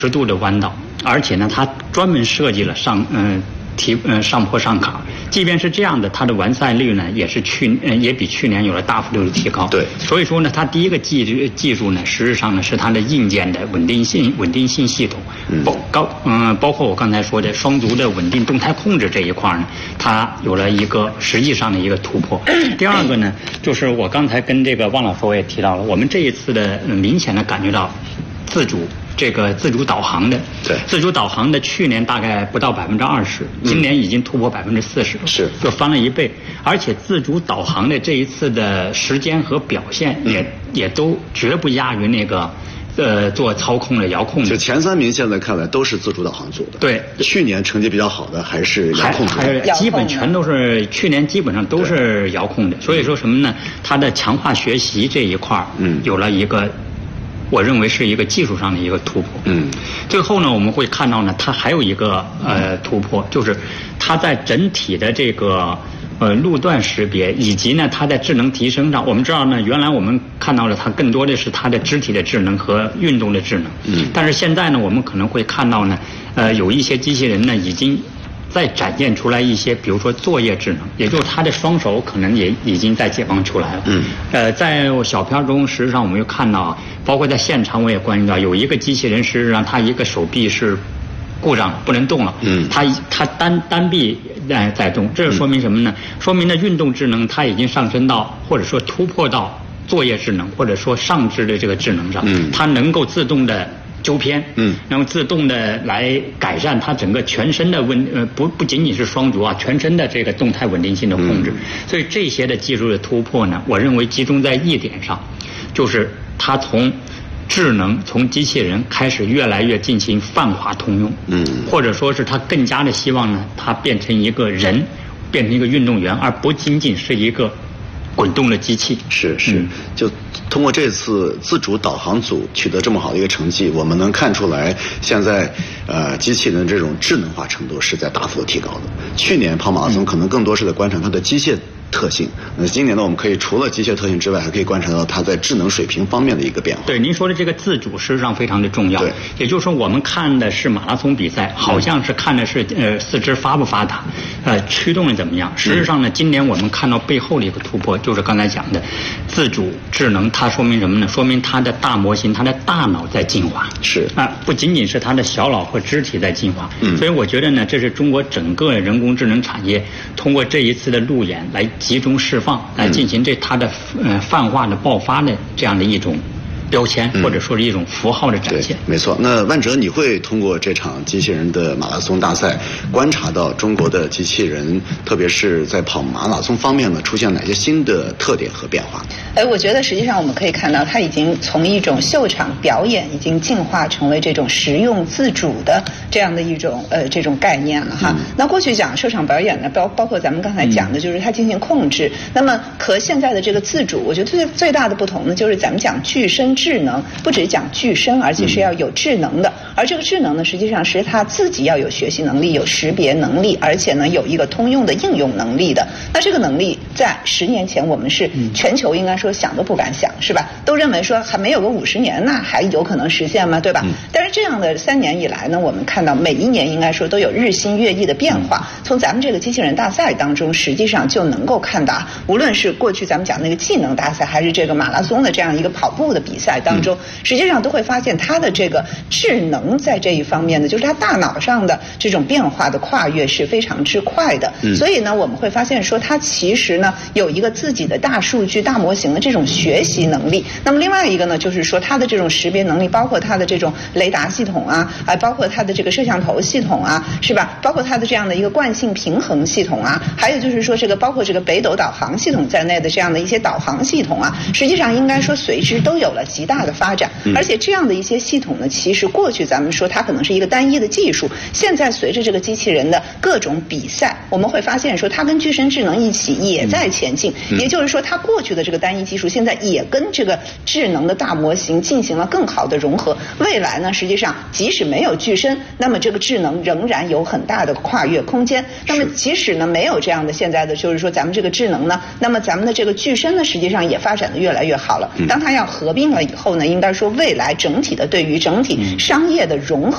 10度的弯道，而且呢，它专门设计了上坡上坎，即便是这样的，它的完赛率呢也比去年有了大幅度的提高。 对， 所以说呢，它第一个技术呢，实质上呢是它的硬件的稳定性系统，包括我刚才说的双足的稳定动态控制这一块呢，它有了一个实际上的一个突破。第二个呢，就是我刚才跟这个汪老师我也提到了，我们这一次的明显的感觉到自主导航的， 对， 自主导航的去年大概不到20%，今年已经突破40%， 是， 就翻了1倍。而且自主导航的这一次的时间和表现也都绝不亚于那个做操控的遥控的。 就前3名现在看来都是自主导航组的。 对， 去年成绩比较好的还是遥控的， 基本全都是去年基本上都是遥控的。所以说什么呢？它的强化学习这一块有了一个。我认为是一个技术上的一个突破。最后呢，我们会看到呢，它还有一个突破，就是它在整体的这个路段识别以及呢它在智能提升上，我们知道呢，原来我们看到了它更多的是它的肢体的智能和运动的智能。但是现在呢，我们可能会看到呢，有一些机器人呢已经在展现出来一些，比如说作业智能，也就是他的双手可能也已经在解放出来了。在小片中，实际上我们又看到，包括在现场我也观察到，有一个机器人实际上他一个手臂是故障不能动了，他单臂在动，这说明什么呢？说明呢运动智能它已经上升到或者说突破到作业智能或者说上肢的这个智能上，它能够自动的纠偏，然后自动的来改善它整个全身的不仅仅是双足啊，全身的这个动态稳定性的控制。所以这些的技术的突破呢，我认为集中在一点上，就是它从智能从机器人开始越来越进行泛化通用，或者说是它更加的希望呢，它变成一个人，变成一个运动员，而不仅仅是一个滚动的机器。 是，就通过这次自主导航组取得这么好的一个成绩，我们能看出来，现在机器人这种智能化程度是在大幅提高的。去年跑马拉松可能更多是在观察它的机械特性，今年呢，我们可以除了机械特性之外，还可以观察到它在智能水平方面的一个变化。 对，您说的这个自主实际上非常的重要。 对， 也就是说，我们看的是马拉松比赛，好像是看的是四肢发不发达，驱动力怎么样。实际上呢，今年我们看到背后的一个突破，就是刚才讲的自主智能，它说明什么呢？说明它的大模型，它的大脑在进化。 是不仅仅是它的小脑和肢体在进化。所以我觉得呢，这是中国整个人工智能产业通过这一次的路演来集中释放，来进行它的泛化的爆发的这样的一种标签，或者说是一种符号的展现。 没错。那万哲，你会通过这场机器人的马拉松大赛观察到中国的机器人，特别是在跑马拉松方面呢，出现哪些新的特点和变化？ 我觉得实际上我们可以看到，它已经从一种秀场表演，已经进化成为这种实用自主的这样的一种这种概念了哈。那过去讲秀场表演呢，包括咱们刚才讲的，就是它进行控制。那么和现在的这个自主，我觉得最大的不同呢，就是咱们讲具身智能，不只讲具身，而且是要有智能的。而这个智能呢，实际上是它自己要有学习能力、有识别能力，而且呢有一个通用的应用能力的。那这个能力在10年前，我们是全球应该说想都不敢想，是吧？都认为说还没有个50年，那还有可能实现吗？对吧？但是这样的3年以来呢，我们看到每一年应该说都有日新月异的变化。从咱们这个机器人大赛当中，实际上就能够看到，无论是过去咱们讲那个技能大赛，还是这个马拉松的这样一个跑步的比赛当中，实际上都会发现它的这个智能在这一方面呢，就是它大脑上的这种变化的跨越是非常之快的。所以呢，我们会发现说它其实呢有一个自己的大数据、大模型的这种学习能力。那么另外一个呢，就是说它的这种识别能力，包括它的这种雷达系统啊，包括它的这个摄像头系统啊，是吧？包括它的这样的一个惯性平衡系统啊，还有就是说这个包括这个北斗导航系统在内的这样的一些导航系统啊，实际上应该说随之都有了极大的发展。而且这样的一些系统呢，其实过去咱们说它可能是一个单一的技术，现在随着这个机器人的各种比赛，我们会发现说它跟具身智能一起也在前进。也就是说它过去的这个单一技术现在也跟这个智能的大模型进行了更好的融合。未来呢，实际上即使没有具身，那么这个智能仍然有很大的跨越空间。那么即使呢没有这样的现在的就是说咱们这个智能呢，那么咱们的这个具身呢，实际上也发展的越来越好了。当它要合并了以后呢，应该说未来整体的对于整体商业的融合